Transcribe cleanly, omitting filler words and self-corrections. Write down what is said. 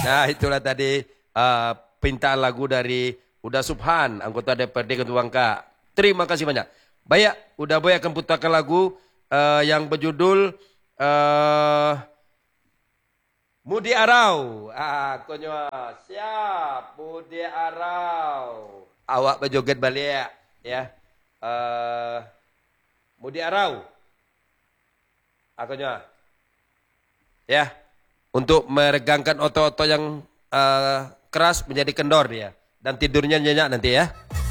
Nah, itulah tadi pintaan lagu dari Uda Subhan, anggota DPRD Ketua Bangka. Terima kasih banyak. Baik, Uda Boy akan putarkan lagu yang berjudul Mudi Arau. Konyo siap, Mudi Arau. Awak berjoget balik ya. Mudi Arau. Konyo. Ya. Untuk meregangkan otot-otot yang keras menjadi kendor dia. Dan tidurnya nyenyak nanti ya.